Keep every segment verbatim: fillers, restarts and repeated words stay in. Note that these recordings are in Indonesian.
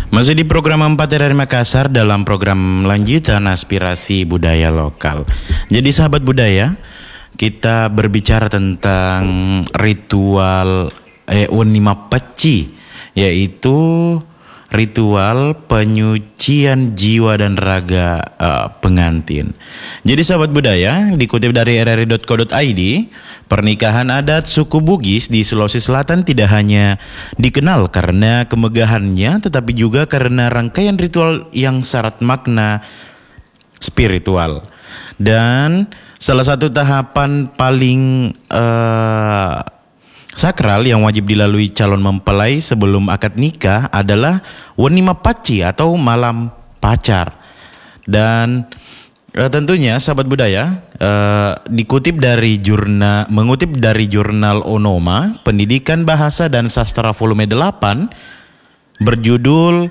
Masih di program empat R R Makassar dalam program lanjutan aspirasi budaya lokal. Jadi sahabat budaya, kita berbicara tentang ritual eh, Wonima Pacci, yaitu ritual penyucian jiwa dan raga uh, pengantin. Jadi sahabat budaya, dikutip dari r r i dot co dot i d, pernikahan adat suku Bugis di Sulawesi Selatan tidak hanya dikenal karena kemegahannya, tetapi juga karena rangkaian ritual yang syarat makna spiritual. Dan salah satu tahapan paling uh, sakral yang wajib dilalui calon mempelai sebelum akad nikah adalah Wonima Pacci atau malam pacar. Dan e, tentunya sahabat budaya, e, dikutip dari jurnal mengutip dari jurnal Onoma, Pendidikan Bahasa dan Sastra volume delapan berjudul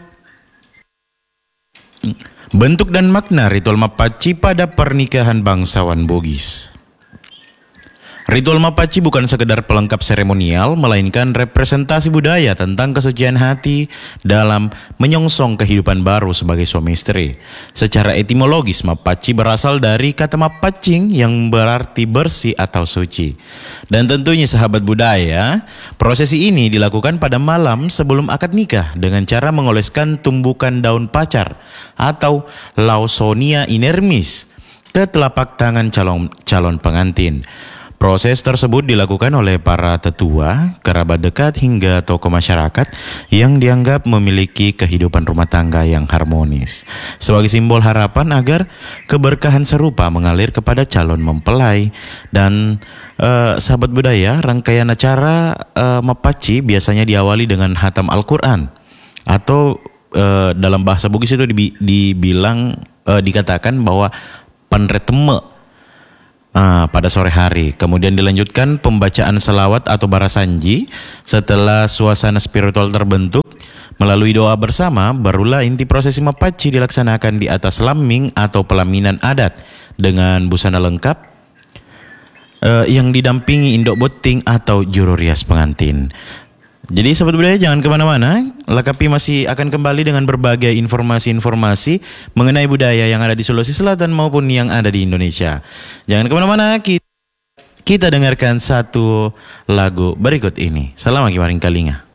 Bentuk dan Makna Ritual Mappacci pada Pernikahan Bangsawan Bugis. Ritual Mappacci bukan sekedar pelengkap seremonial, melainkan representasi budaya tentang kesucian hati dalam menyongsong kehidupan baru sebagai suami istri. Secara etimologis, Mappacci berasal dari kata mappacing yang berarti bersih atau suci. Dan tentunya sahabat budaya, prosesi ini dilakukan pada malam sebelum akad nikah dengan cara mengoleskan tumbukan daun pacar atau Lawsonia inermis ke telapak tangan calon, calon pengantin. Proses tersebut dilakukan oleh para tetua, kerabat dekat hingga tokoh masyarakat yang dianggap memiliki kehidupan rumah tangga yang harmonis. Sebagai simbol harapan agar keberkahan serupa mengalir kepada calon mempelai. Dan eh, sahabat budaya, rangkaian acara eh, Mappacci biasanya diawali dengan hatam Al-Quran atau eh, dalam bahasa Bugis itu dibilang eh, dikatakan bahwa panreteme Ah, pada sore hari. Kemudian dilanjutkan pembacaan selawat atau barasanji. Setelah suasana spiritual terbentuk melalui doa bersama, barulah inti prosesi Mappacci dilaksanakan di atas laming atau pelaminan adat dengan busana lengkap eh, yang didampingi indok boting atau juru rias pengantin. Jadi sahabat budaya, jangan kemana-mana, Lakapi masih akan kembali dengan berbagai informasi-informasi mengenai budaya yang ada di Sulawesi Selatan maupun yang ada di Indonesia. Jangan kemana-mana, kita, kita dengarkan satu lagu berikut ini. Salam Aki Maring Kalinga.